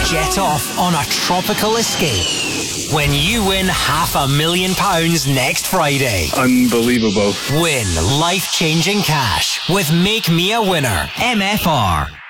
jet off on a tropical escape when you win £500,000 next Friday. Unbelievable. Win life-changing cash with Make Me a Winner. MFR.